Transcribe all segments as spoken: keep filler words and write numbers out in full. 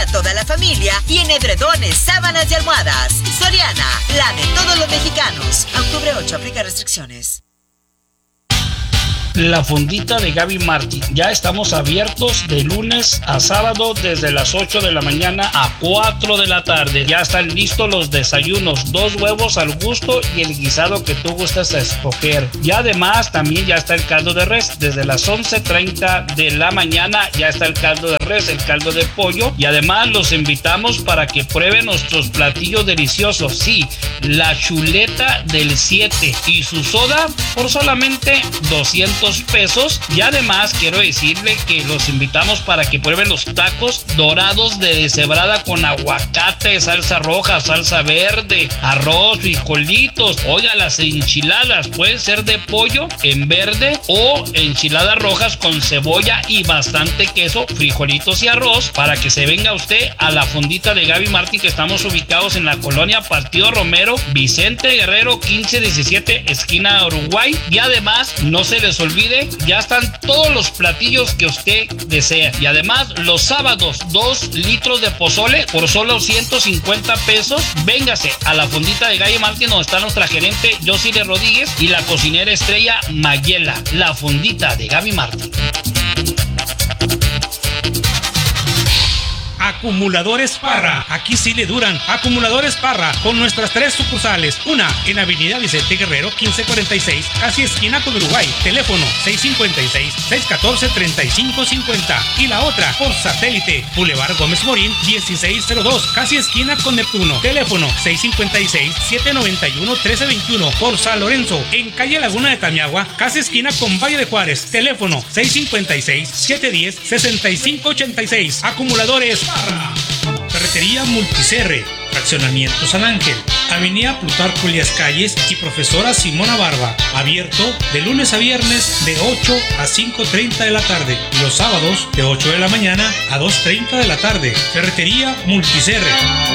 para toda la familia y en edredones, sábanas y almohadas. Soriana, la de todos los mexicanos. Octubre ocho, aplica restricciones. La fondita de Gaby Martin. Ya estamos abiertos de lunes a sábado desde las ocho de la mañana a cuatro de la tarde. Ya están listos los desayunos, dos huevos al gusto y el guisado que tú gustas a escoger. Y además también ya está el caldo de res. Desde las once treinta de la mañana ya está el caldo de res, el caldo de pollo. Y además los invitamos para que prueben nuestros platillos deliciosos. Sí, la chuleta del siete y su soda por solamente doscientos pesos. Y además quiero decirle que los invitamos para que prueben los tacos dorados de deshebrada con aguacate, salsa roja, salsa verde, arroz, frijolitos. Oiga, las enchiladas pueden ser de pollo en verde o enchiladas rojas con cebolla y bastante queso, frijolitos y arroz, para que se venga usted a la fondita de Gaby Martin, que estamos ubicados en la colonia Partido Romero, Vicente Guerrero quince diecisiete, esquina Uruguay. Y además no se les olvide, ya están todos los platillos que usted desea. Y además los sábados, dos litros de pozole por solo ciento cincuenta pesos. Véngase a la fondita de Gaby Martin, donde está nuestra gerente Josile Rodríguez y la cocinera estrella Mayela. La fondita de Gaby Martin. Acumuladores Parra, aquí sí le duran. Acumuladores Parra, con nuestras tres sucursales. Una en Avenida Vicente Guerrero quince cuarenta y seis, casi esquina con Uruguay. Teléfono seis cinco seis, seis uno cuatro, tres cinco cinco cero. Y la otra por satélite, Boulevard Gómez Morín dieciséis cero dos, casi esquina con Neptuno. Teléfono seis cinco seis, siete nueve uno, uno tres dos uno. Por San Lorenzo, en calle Laguna de Tamiagua, casi esquina con Valle de Juárez. Teléfono seis cinco seis, siete uno cero, seis cinco ocho seis. Acumuladores Ferretería Multicerre, Fraccionamiento San Ángel, Avenida Plutarco Elías Calles y Profesora Simona Barba. Abierto de lunes a viernes de ocho a cinco treinta de la tarde. Y los sábados de ocho de la mañana a dos treinta de la tarde. Ferretería Multicerre.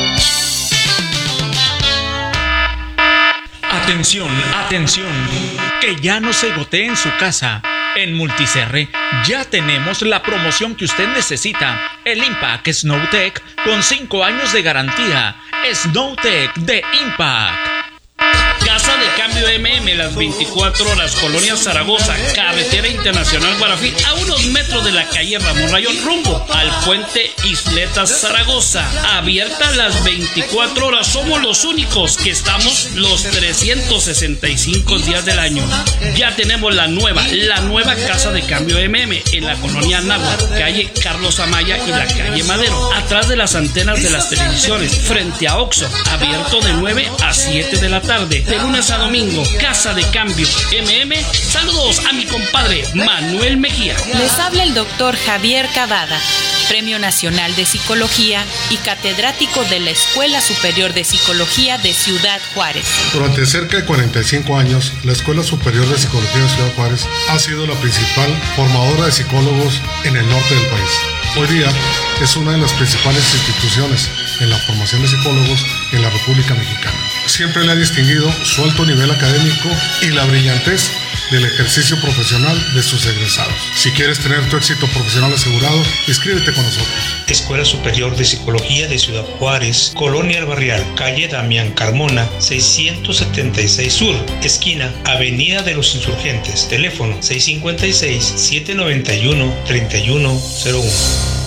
Atención, atención, que ya no se gotee en su casa. En Multicerre ya tenemos la promoción que usted necesita. El Impact Snowtech con cinco años de garantía. Snowtech de Impact. Casa de Cambio M M, las veinticuatro horas, Colonia Zaragoza, Carretera Internacional Guarafí, a unos metros de la calle Ramón Rayón, rumbo al puente Isletas Zaragoza. Abierta las veinticuatro horas, somos los únicos que estamos los trescientos sesenta y cinco días del año. Ya tenemos la nueva, la nueva Casa de Cambio M M en la colonia Náhuatl, calle Carlos Amaya y la calle Madero, atrás de las antenas de las televisiones, frente a Oxxo, abierto de nueve a siete de la tarde. De lunes a domingo, Casa de Cambio M M. Saludos a mi compadre Manuel Mejía. Les habla el doctor Javier Cavada, Premio Nacional de Psicología y catedrático de la Escuela Superior de Psicología de Ciudad Juárez. Durante cerca de cuarenta y cinco años, la Escuela Superior de Psicología de Ciudad Juárez ha sido la principal formadora de psicólogos en el norte del país. Hoy día es una de las principales instituciones en la formación de psicólogos en la República Mexicana. Siempre le ha distinguido su alto nivel académico y la brillantez del ejercicio profesional de sus egresados. Si quieres tener tu éxito profesional asegurado, inscríbete con nosotros. Escuela Superior de Psicología de Ciudad Juárez, Colonia El Barrial, calle Damián Carmona, seiscientos setenta y seis Sur, esquina Avenida de los Insurgentes. Teléfono seis cinco seis, siete nueve uno, tres uno cero uno.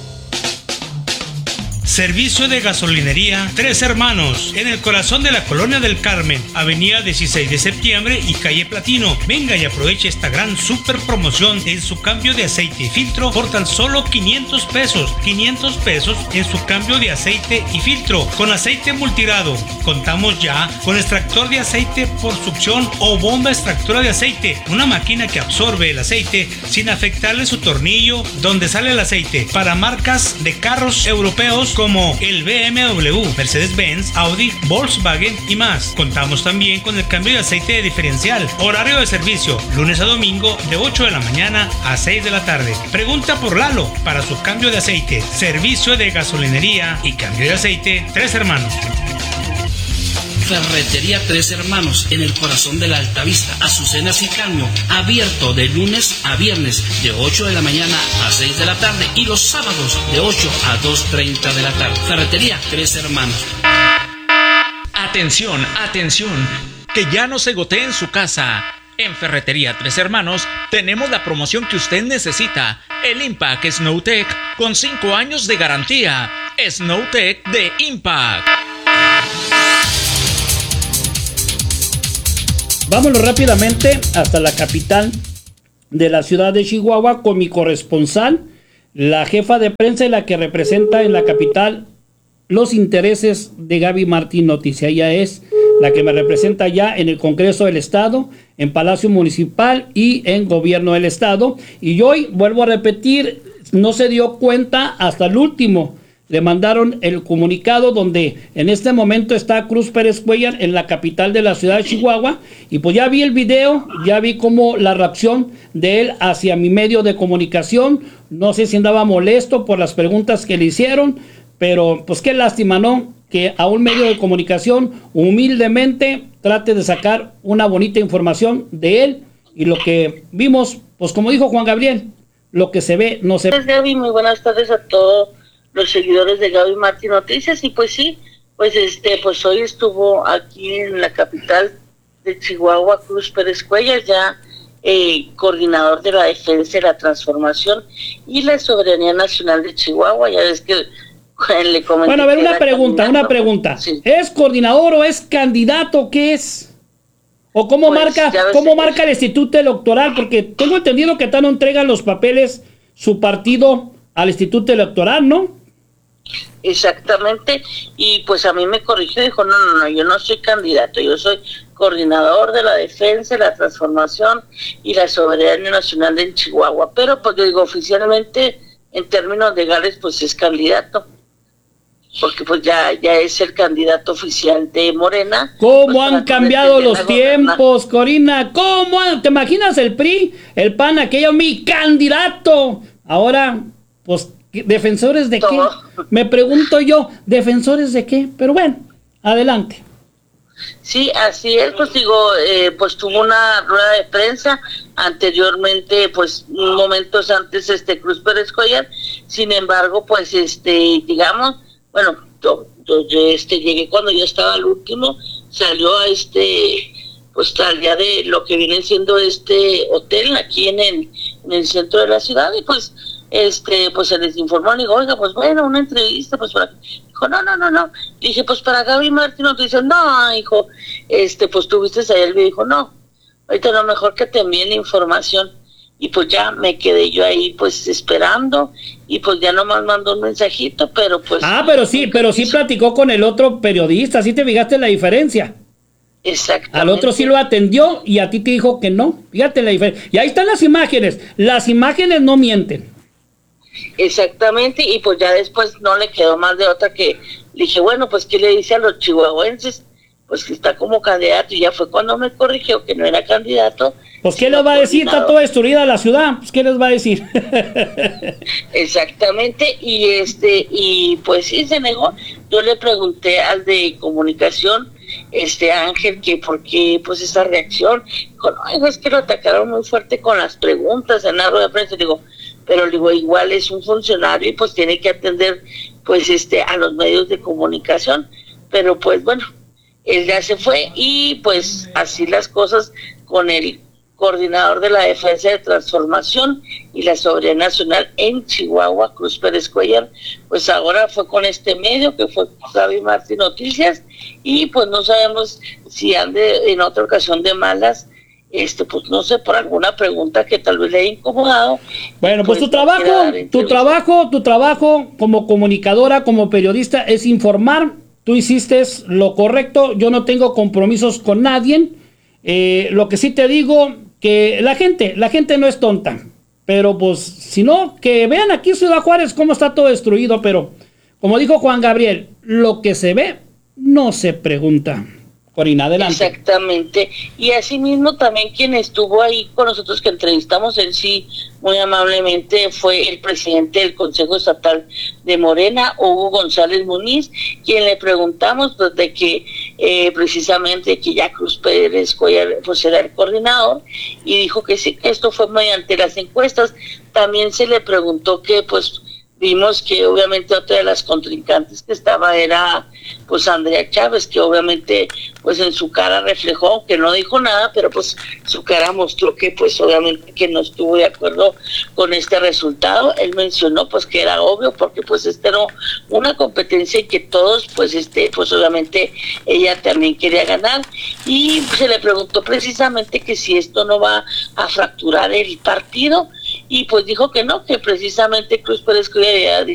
Servicio de gasolinería Tres Hermanos, en el corazón de la Colonia del Carmen, avenida dieciséis de septiembre y calle Platino. Venga y aproveche esta gran super promoción en su cambio de aceite y filtro por tan solo quinientos pesos. quinientos pesos en su cambio de aceite y filtro con aceite multirado. Contamos ya con extractor de aceite por succión o bomba extractora de aceite, una máquina que absorbe el aceite sin afectarle su tornillo donde sale el aceite, para marcas de carros europeos como el B M W, Mercedes-Benz, Audi, Volkswagen y más. Contamos también con el cambio de aceite de diferencial. Horario de servicio, lunes a domingo de ocho de la mañana a seis de la tarde. Pregunta por Lalo para su cambio de aceite. Servicio de gasolinería y cambio de aceite Tres Hermanos. Ferretería Tres Hermanos, en el corazón de la Altavista, Azucenas y Caño, abierto de lunes a viernes de ocho de la mañana a seis de la tarde y los sábados de ocho a dos treinta de la tarde. Ferretería Tres Hermanos. Atención, atención, que ya no se gotee en su casa. En Ferretería Tres Hermanos tenemos la promoción que usted necesita, el Impact SnowTech con cinco años de garantía. SnowTech de Impact. Vámonos rápidamente hasta la capital de la ciudad de Chihuahua con mi corresponsal, la jefa de prensa y la que representa en la capital los intereses de Gaby Martín Noticia. Ella es la que me representa ya en el Congreso del Estado, en Palacio Municipal y en Gobierno del Estado. Y hoy, vuelvo a repetir, no se dio cuenta hasta el último. Le mandaron el comunicado donde en este momento está Cruz Pérez Cuellar en la capital de la ciudad de Chihuahua. Y pues ya vi el video, ya vi como la reacción de él hacia mi medio de comunicación. No sé si andaba molesto por las preguntas que le hicieron, pero pues qué lástima, ¿no? Que a un medio de comunicación humildemente trate de sacar una bonita información de él. Y lo que vimos, pues como dijo Juan Gabriel, lo que se ve no se ve. Pues Gaby, muy buenas tardes a todos los seguidores de Gaby Martín Noticias. Y pues sí, pues este, pues hoy estuvo aquí en la capital de Chihuahua Cruz Pérez Cuellar, ya eh, coordinador de la defensa y la transformación y la soberanía nacional de Chihuahua. Ya ves que le comenté. Bueno, a ver, una pregunta, una pregunta. Sí. ¿Es coordinador o es candidato? ¿Qué es? ¿O cómo pues, marca cómo marca el Instituto Electoral? Porque tengo entendido que tal no entregan los papeles su partido al Instituto Electoral, ¿no? Exactamente, y pues a mí me corrigió, dijo, no, no, no, yo no soy candidato, yo soy coordinador de la defensa, la transformación y la soberanía nacional en Chihuahua, pero pues yo digo, oficialmente, en términos legales, pues es candidato, porque pues ya, ya es el candidato oficial de Morena. ¿Cómo pues, han cambiado los tiempos, Corina? ¿Cómo han, te imaginas el P R I, el P A N, aquello, mi candidato? Ahora, pues, ¿defensores de qué? Me pregunto yo, ¿defensores de qué? Pero bueno, adelante. Sí, así es, pues digo, eh, pues tuvo una rueda de prensa anteriormente, pues momentos antes, este Cruz Pérez Cuellar. Sin embargo, pues este, digamos, bueno, yo, yo, yo este llegué cuando ya estaba el último, salió a este, pues salía de lo que viene siendo este hotel aquí en el, en el centro de la ciudad y pues este, pues se les informó, le digo, oiga, pues bueno, una entrevista, pues para, dijo, no, no, no, no, le dije, pues para Gaby Martín, no, te dicen, no, hijo, este, pues tuviste a él, me dijo, no, ahorita lo mejor que te envíen la información, y pues ya me quedé yo ahí, pues, esperando, y pues ya nomás mandó un mensajito, pero pues... Ah, pero sí, pero sí platicó con el otro periodista, ¿sí te fijaste la diferencia? Exactamente. Al otro sí lo atendió, y a ti te dijo que no, fíjate la diferencia, y ahí están las imágenes, las imágenes no mienten. Exactamente, y pues ya después no le quedó más de otra que le dije, bueno, pues ¿qué le dice a los chihuahuenses? Pues que está como candidato, y ya fue cuando me corrigió que no era candidato. Pues ¿qué les va a decir? Está toda destruida la ciudad, pues ¿qué les va a decir? Exactamente, y este, y pues sí se negó. Yo le pregunté al de comunicación, este Ángel, que por qué pues esa reacción, dijo, no, es que lo atacaron muy fuerte con las preguntas en la rueda de prensa. Digo, pero digo, igual es un funcionario y pues tiene que atender pues este a los medios de comunicación, pero pues bueno, él ya se fue y pues así las cosas con el coordinador de la defensa de transformación y la soberanía nacional en Chihuahua, Cruz Pérez Cuellar, pues ahora fue con este medio que fue Gaby Martín Noticias, y pues no sabemos si ande en otra ocasión de malas, este pues no sé, por alguna pregunta que tal vez le haya incomodado. Bueno, pues, pues tu trabajo, tu trabajo, tu trabajo como comunicadora, como periodista es informar. Tú hiciste lo correcto, yo no tengo compromisos con nadie. Eh, lo que sí te digo, que la gente, la gente no es tonta, pero pues si no, que vean aquí Ciudad Juárez cómo está todo destruido, pero como dijo Juan Gabriel, lo que se ve no se pregunta. Corina, adelante. Exactamente, y asimismo también quien estuvo ahí con nosotros que entrevistamos en sí muy amablemente fue el presidente del Consejo Estatal de Morena, Hugo González Muniz, quien le preguntamos pues de que eh, precisamente que ya Cruz Pérez Cuellar pues era el coordinador, y dijo que sí, que esto fue mediante las encuestas. También se le preguntó que pues vimos que obviamente otra de las contrincantes que estaba era pues Andrea Chávez, que obviamente pues en su cara reflejó, que no dijo nada, pero pues su cara mostró que pues obviamente que no estuvo de acuerdo con este resultado. Él mencionó pues que era obvio, porque pues este era una competencia y que todos pues este pues obviamente ella también quería ganar, y se le preguntó precisamente que si esto no va a fracturar el partido, y pues dijo que no, que precisamente Cruz Pérez Cuellar